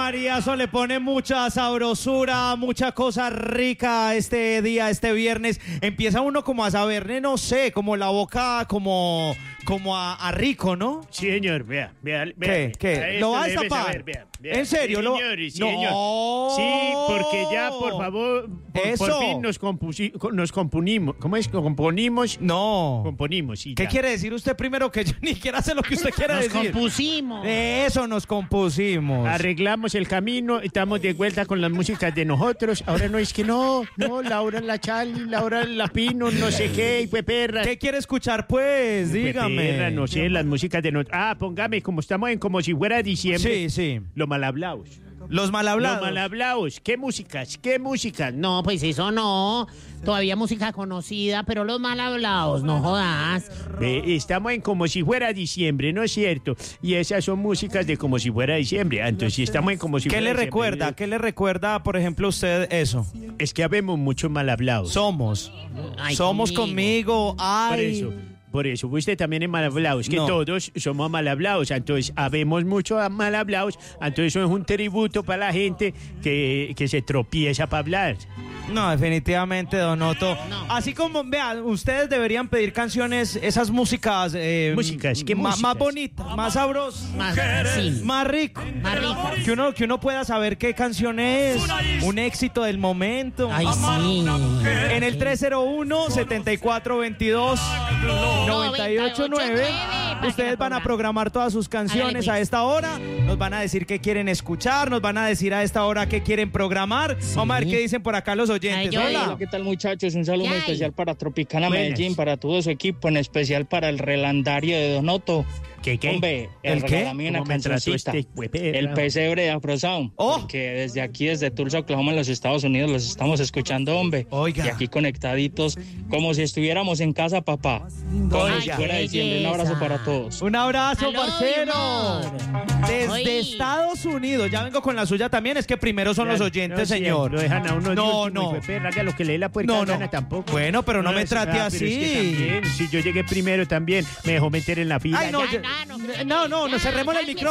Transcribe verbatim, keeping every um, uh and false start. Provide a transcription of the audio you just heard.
María, eso le pone mucha sabrosura, mucha cosa rica este día, este viernes. Empieza uno como a saber, no sé, como la boca, como, como a, a rico, ¿no? Sí, señor, vea, vea. vea ¿Qué? ¿Qué? vea, ¿Lo vas a debe tapar? saber, vea, vea. ¿En serio? Sí, ¿Lo... señor, sí, no. señor. Sí, porque ya, por favor, por, Eso. por fin nos, compusi nos compunimos. ¿Cómo es? ¿Componimos? No. Componimos, sí. ¿Qué ya. quiere decir usted primero? Que yo ni siquiera sé lo que usted quiere Nos decir. compusimos. Eso, nos compusimos. Arreglamos el camino, estamos de vuelta con las músicas de nosotros. Ahora no es que no, no, Laura la Chali, Laura la Pino, no sé qué, y fue perra. ¿Qué quiere escuchar, pues? Fue Dígame. perra, no sé, las músicas de nosotros. Ah, póngame, como estamos en como si fuera diciembre. Sí, sí. Lo mal hablados. Los mal hablados. Los mal hablados. ¿Qué músicas? ¿Qué músicas? No, pues eso no. Todavía música conocida, pero los mal hablados, no jodas. Ve, estamos en como si fuera diciembre, ¿no es cierto? Y esas son músicas de como si fuera diciembre. Entonces, si estamos en como si ¿Qué fuera le diciembre, recuerda? ¿Qué le recuerda, por ejemplo, a usted eso? Es que habemos muchos mal hablados. Somos. Ay, Somos conmigo. conmigo. Ay. Por eso. Por eso, usted también es mal hablado, es que No. todos somos mal hablados, entonces habemos muchos mal hablados, entonces eso es un tributo para la gente que, que se tropieza para hablar. No, definitivamente, Don Otto. No. Así como, vean, ustedes deberían pedir canciones, esas músicas. Eh, Músicas, ¿qué ma- músicas? Más bonitas, más sabrosas, Más, sí, más rico. más rico. Que uno, que uno pueda saber qué canción es, un éxito del momento. Ay, sí. En el tres cero uno, setenta y cuatro veintidós, noventa y ocho nueve ustedes van a programar todas sus canciones a esta hora, nos van a decir qué quieren escuchar, nos van a decir a esta hora qué quieren programar. Vamos a ver qué dicen por acá los oyentes. Ay, yo- Hola. Hola, ¿qué tal, muchachos? Un saludo muy Yay. especial para Tropicana Buenas. Medellín, para todo su equipo, en especial para el relandario de Don Otto. ¿Qué, qué? Hombre, ¿El el qué? regálame una ¿Cómo me trató cancioncita. este hueperra? El pesebre de Afrosound. Oh. Porque desde aquí, desde Tulsa, Oklahoma, en los Estados Unidos, los estamos escuchando, hombre. Oiga. Y aquí conectaditos, como si estuviéramos en casa, papá. Como Oiga. si fuera Qué diciembre. Un abrazo belleza. para todos. Un abrazo, Aló, parcero. amor. Desde Oye. Estados Unidos. Ya vengo con la suya también. Es que primero son los oyentes, No, sí, señor. Lo dejan a uno de No, último, no. hijueperra, haga lo que le dé la puerca No, no. gana tampoco. Bueno, pero no me es- trate pero es así. que también, si yo llegué primero también, me dejó meter en la fila. Ay, no, Ya, yo- no, no, no, no, no, ya, cerremos el cálmese. micrófono.